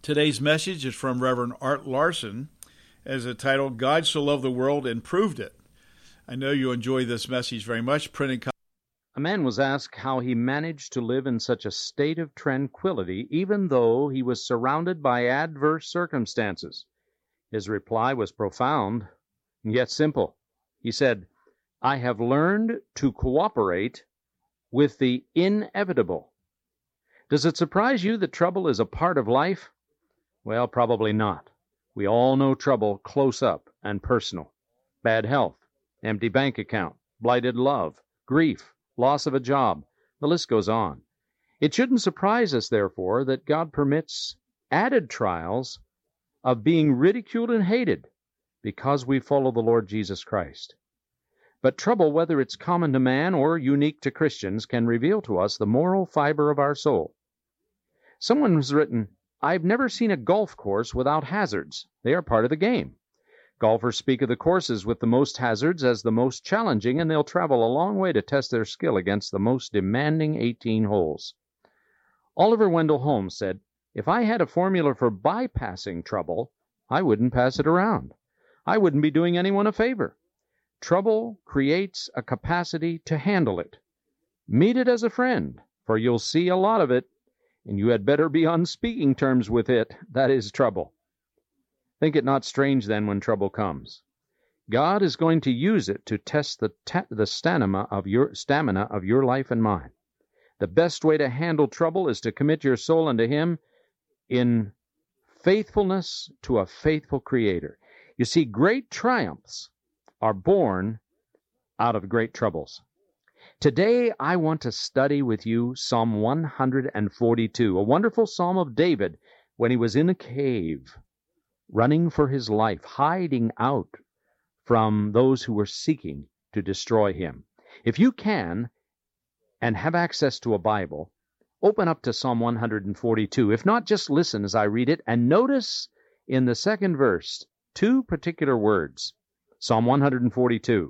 Today's message is from Reverend Art Larson as entitled, God So Loved the World and Proved It. I know you enjoy this message very much. A man was asked how he managed to live in such a state of tranquility even though he was surrounded by adverse circumstances. His reply was profound, yet simple. He said, I have learned to cooperate with the inevitable. Does it surprise you that trouble is a part of life? Well, probably not. We all know trouble close up and personal. Bad health, empty bank account, blighted love, grief, loss of a job. The list goes on. It shouldn't surprise us, therefore, that God permits added trials of being ridiculed and hated because we follow the Lord Jesus Christ. But trouble, whether it's common to man or unique to Christians, can reveal to us the moral fiber of our soul. Someone has written, I've never seen a golf course without hazards. They are part of the game. Golfers speak of the courses with the most hazards as the most challenging, and they'll travel a long way to test their skill against the most demanding 18 holes. Oliver Wendell Holmes said, if I had a formula for bypassing trouble, I wouldn't pass it around. I wouldn't be doing anyone a favor. Trouble creates a capacity to handle it. Meet it as a friend, for you'll see a lot of it, and you had better be on speaking terms with it, that is trouble. Think it not strange, then, when trouble comes. God is going to use it to test the stamina of your life and mine. The best way to handle trouble is to commit your soul unto Him in faithfulness to a faithful Creator. You see, great triumphs are born out of great troubles. Today, I want to study with you Psalm 142, a wonderful psalm of David when he was in a cave, running for his life, hiding out from those who were seeking to destroy him. If you can and have access to a Bible, open up to Psalm 142. If not, just listen as I read it, and notice in the second verse two particular words. Psalm 142.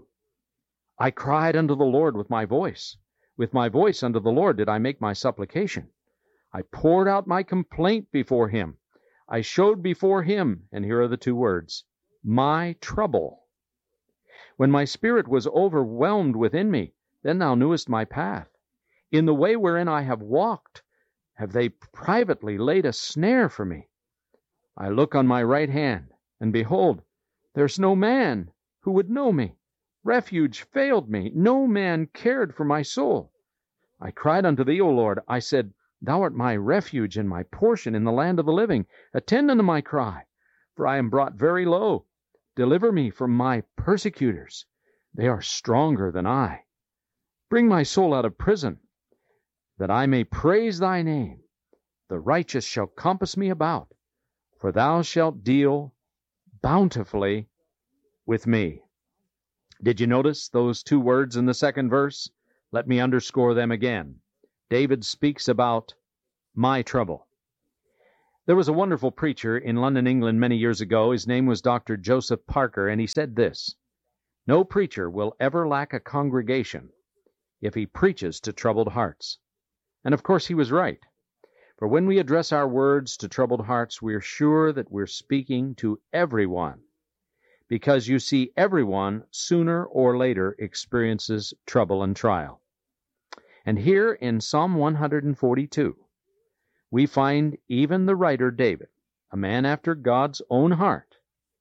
I cried unto the Lord with my voice. With my voice unto the Lord did I make my supplication. I poured out my complaint before Him. I showed before Him, and here are the two words, my trouble. When my spirit was overwhelmed within me, then thou knewest my path. In the way wherein I have walked, have they privately laid a snare for me. I look on my right hand, and behold, there's no man who would know me. Refuge failed me. No man cared for my soul. I cried unto thee, O Lord. I said, Thou art my refuge and my portion in the land of the living. Attend unto my cry, for I am brought very low. Deliver me from my persecutors. They are stronger than I. Bring my soul out of prison, that I may praise thy name. The righteous shall compass me about, for thou shalt deal bountifully with me. Did you notice those two words in the second verse? Let me underscore them again. David speaks about my trouble. There was a wonderful preacher in London, England, many years ago. His name was Dr. Joseph Parker, and he said this, no preacher will ever lack a congregation if he preaches to troubled hearts. And of course he was right. For when we address our words to troubled hearts, we're sure that we're speaking to everyone. Because you see, everyone sooner or later experiences trouble and trial. And here in Psalm 142, we find even the writer David, a man after God's own heart,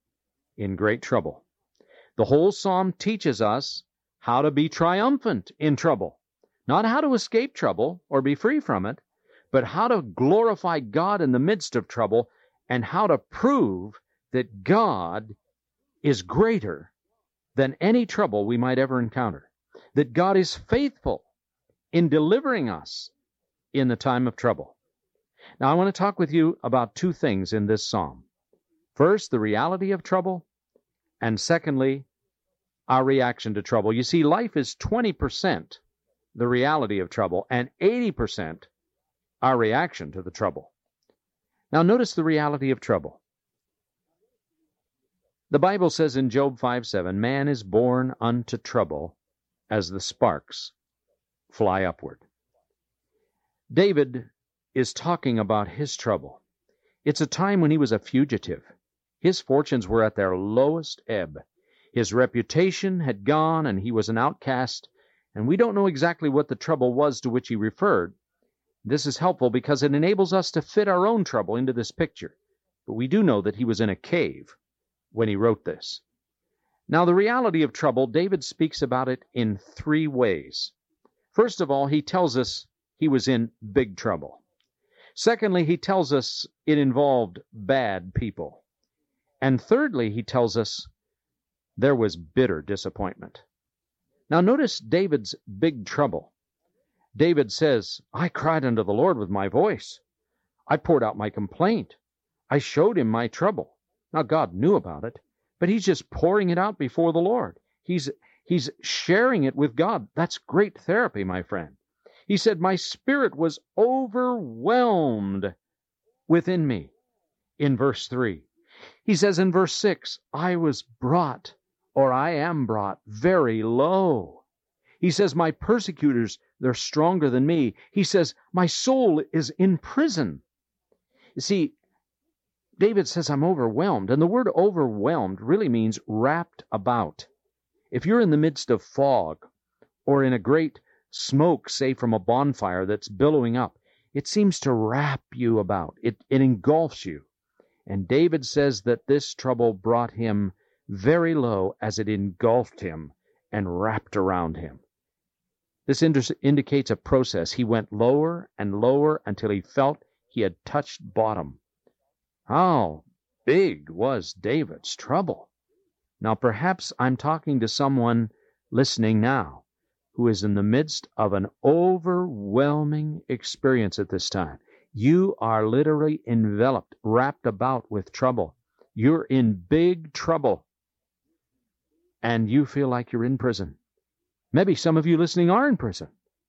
in great trouble. The whole psalm teaches us how to be triumphant in trouble, not how to escape trouble or be free from it, but how to glorify God in the midst of trouble and how to prove that God is greater than any trouble we might ever encounter, that God is faithful in delivering us in the time of trouble. Now, I want to talk with you about two things in this psalm. First, the reality of trouble, and secondly, our reaction to trouble. You see, life is 20% the reality of trouble, and 80% our reaction to the trouble. Now, notice the reality of trouble. The Bible says in Job 5:7, man is born unto trouble as the sparks fly upward. David is talking about his trouble. It's a time when he was a fugitive. His fortunes were at their lowest ebb. His reputation had gone, and he was an outcast, and we don't know exactly what the trouble was to which he referred. This is helpful because it enables us to fit our own trouble into this picture. But we do know that he was in a cave when he wrote this. Now, the reality of trouble, David speaks about it in three ways. First of all, he tells us he was in big trouble. Secondly, he tells us it involved bad people. And thirdly, he tells us there was bitter disappointment. Now, notice David's big trouble. David says, I cried unto the Lord with my voice. I poured out my complaint. I showed him my trouble. Now, God knew about it, but he's just pouring it out before the Lord. He's sharing it with God. That's great therapy, my friend. He said, my spirit was overwhelmed within me, in verse 3. He says in verse 6, I was brought, or I am brought, very low. He says, my persecutors, they're stronger than me. He says, my soul is in prison. You see, David says, I'm overwhelmed. And the word overwhelmed really means wrapped about. If you're in the midst of fog, or in a great smoke, say from a bonfire that's billowing up, it seems to wrap you about. It engulfs you. And David says that this trouble brought him very low as it engulfed him and wrapped around him. This indicates a process. He went lower and lower until he felt he had touched bottom. How big was David's trouble? Now, perhaps I'm talking to someone listening now who is in the midst of an overwhelming experience at this time. You are literally enveloped, wrapped about with trouble. You're in big trouble, and you feel like you're in prison. Maybe some of you listening are in prison.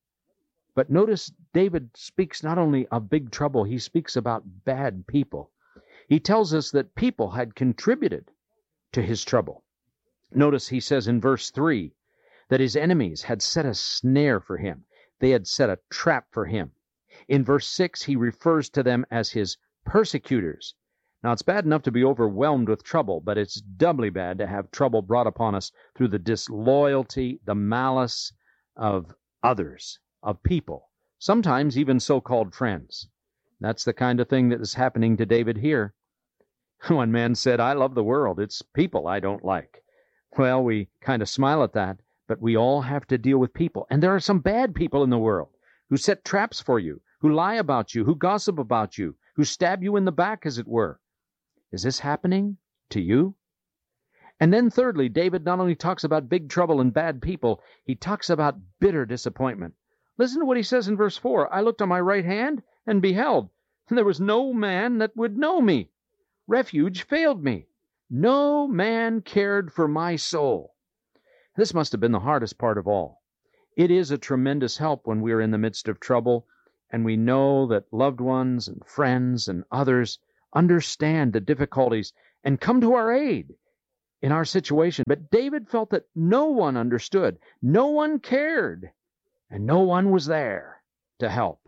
But notice David speaks not only of big trouble, he speaks about bad people. He tells us that people had contributed to his trouble. Notice he says in verse 3 that his enemies had set a snare for him. They had set a trap for him. In verse 6, he refers to them as his persecutors. Now, it's bad enough to be overwhelmed with trouble, but it's doubly bad to have trouble brought upon us through the disloyalty, the malice of others, of people, sometimes even so-called friends. That's the kind of thing that is happening to David here. One man said, I love the world. It's people I don't like. Well, we kind of smile at that, but we all have to deal with people. And there are some bad people in the world who set traps for you, who lie about you, who gossip about you, who stab you in the back, as it were. Is this happening to you? And then thirdly, David not only talks about big trouble and bad people, he talks about bitter disappointment. Listen to what he says in verse 4. I looked on my right hand, and beheld, there was no man that would know me. Refuge failed me. No man cared for my soul. This must have been the hardest part of all. It is a tremendous help when we are in the midst of trouble, and we know that loved ones and friends and others understand the difficulties and come to our aid in our situation. But David felt that no one understood, no one cared, and no one was there to help.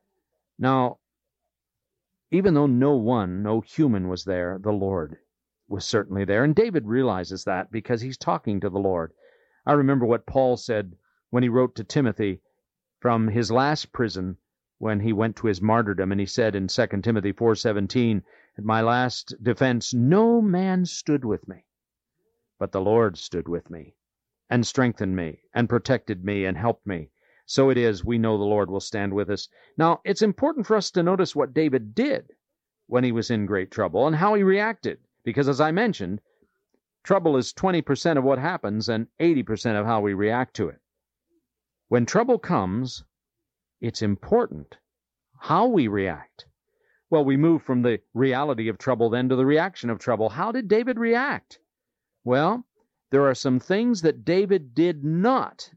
Now, even though no human was there, the Lord was certainly there. And David realizes that because he's talking to the Lord. I remember what Paul said when he wrote to Timothy from his last prison when he went to his martyrdom. And he said in 2 Timothy 4:17, at my last defense, no man stood with me, but the Lord stood with me and strengthened me and protected me and helped me. So it is, we know the Lord will stand with us. Now, it's important for us to notice what David did when he was in great trouble and how he reacted. Because as I mentioned, trouble is 20% of what happens and 80% of how we react to it. When trouble comes, it's important how we react. Well, we move from the reality of trouble then to the reaction of trouble. How did David react? Well, there are some things that David did not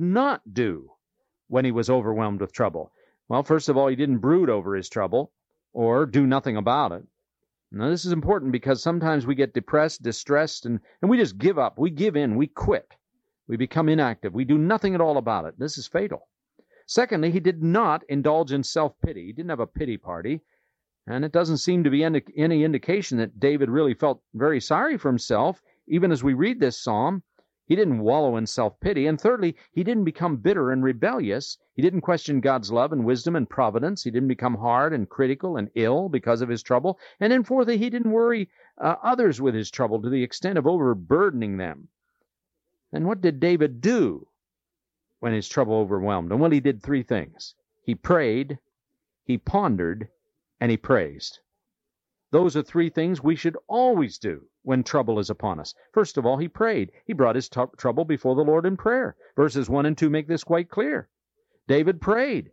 do when he was overwhelmed with trouble. Well, first of all, he didn't brood over his trouble or do nothing about it. Now, this is important because sometimes we get depressed, distressed, and we just give up. We give in. We quit. We become inactive. We do nothing at all about it. This is fatal. Secondly, he did not indulge in self-pity. He didn't have a pity party. And it doesn't seem to be any indication that David really felt very sorry for himself. Even as we read this psalm, he didn't wallow in self-pity. And thirdly, he didn't become bitter and rebellious. He didn't question God's love and wisdom and providence. He didn't become hard and critical and ill because of his trouble. And then fourthly, he didn't worry others with his trouble to the extent of overburdening them. And what did David do when his trouble overwhelmed him? Well, he did three things. He prayed, he pondered, and he praised. Those are three things we should always do when trouble is upon us. First of all, he prayed. He brought his trouble before the Lord in prayer. Verses 1 and 2 make this quite clear. David prayed.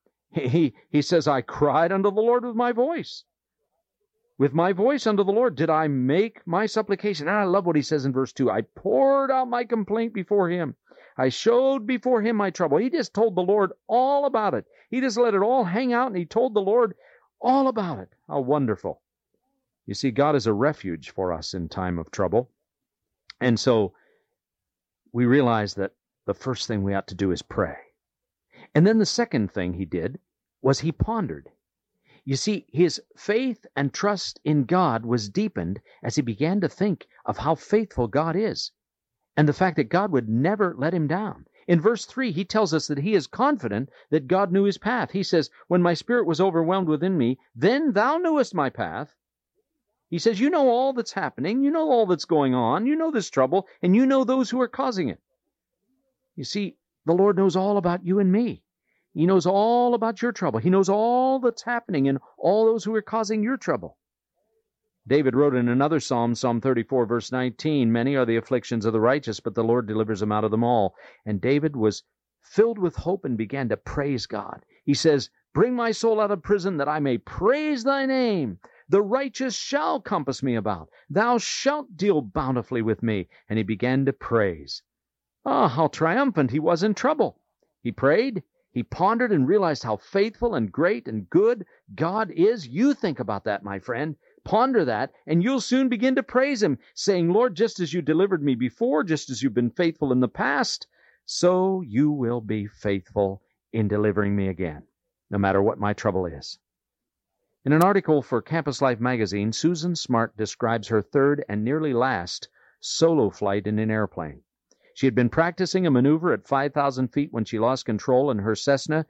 He says, I cried unto the Lord with my voice. With my voice unto the Lord did I make my supplication. And I love what he says in verse 2. I poured out my complaint before him. I showed before him my trouble. He just told the Lord all about it. He just let it all hang out, and he told the Lord all about it. How wonderful. You see, God is a refuge for us in time of trouble. And so we realize that the first thing we ought to do is pray. And then the second thing he did was he pondered. You see, his faith and trust in God was deepened as he began to think of how faithful God is and the fact that God would never let him down. In verse 3, he tells us that he is confident that God knew his path. He says, when my spirit was overwhelmed within me, then thou knewest my path. He says, you know all that's happening, you know all that's going on, you know this trouble, and you know those who are causing it. You see, the Lord knows all about you and me. He knows all about your trouble. He knows all that's happening and all those who are causing your trouble. David wrote in another psalm, Psalm 34, verse 19, many are the afflictions of the righteous, but the Lord delivers them out of them all. And David was filled with hope and began to praise God. He says, bring my soul out of prison that I may praise thy name. The righteous shall compass me about. Thou shalt deal bountifully with me. And he began to praise. Ah, how triumphant he was in trouble. He prayed, he pondered and realized how faithful and great and good God is. You think about that, my friend. Ponder that, and you'll soon begin to praise him, saying, Lord, just as you delivered me before, just as you've been faithful in the past, so you will be faithful in delivering me again, no matter what my trouble is. In an article for Campus Life magazine, Susan Smart describes her third and nearly last solo flight in an airplane. She had been practicing a maneuver at 5,000 feet when she lost control, and her Cessna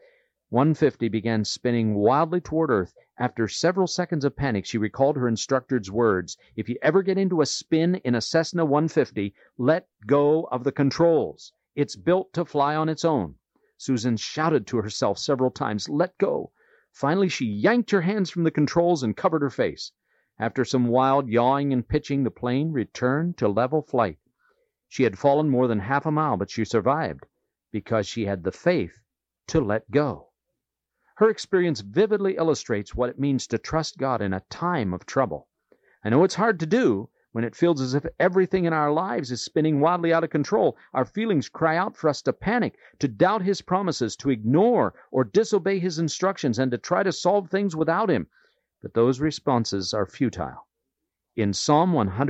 150 began spinning wildly toward Earth. After several seconds of panic, she recalled her instructor's words, if you ever get into a spin in a Cessna 150, let go of the controls. It's built to fly on its own. Susan shouted to herself several times, let go. Finally, she yanked her hands from the controls and covered her face. After some wild yawing and pitching, the plane returned to level flight. She had fallen more than half a mile, but she survived because she had the faith to let go. Her experience vividly illustrates what it means to trust God in a time of trouble. I know it's hard to do when it feels as if everything in our lives is spinning wildly out of control. Our feelings cry out for us to panic, to doubt his promises, to ignore or disobey his instructions, and to try to solve things without him. But those responses are futile. In Psalm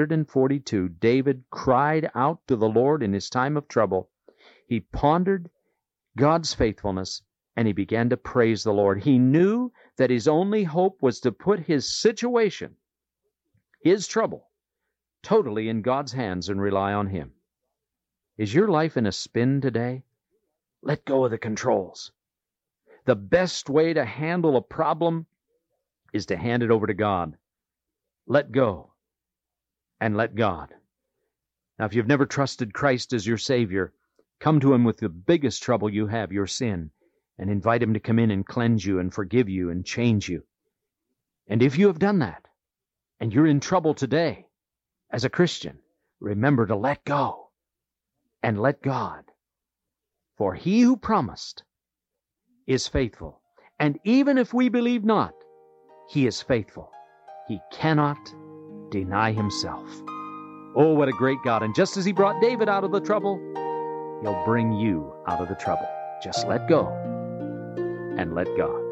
142, David cried out to the Lord in his time of trouble. He pondered God's faithfulness, and he began to praise the Lord. He knew that his only hope was to put his situation, his trouble, totally in God's hands and rely on him. Is your life in a spin today? Let go of the controls. The best way to handle a problem is to hand it over to God. Let go and let God. Now, if you've never trusted Christ as your Savior, come to him with the biggest trouble you have, your sin, and invite him to come in and cleanse you and forgive you and change you. And if you have done that, and you're in trouble today, as a Christian, remember to let go and let God. For he who promised is faithful. And even if we believe not, he is faithful. He cannot deny himself. Oh, what a great God. And just as he brought David out of the trouble, he'll bring you out of the trouble. Just let go and let God.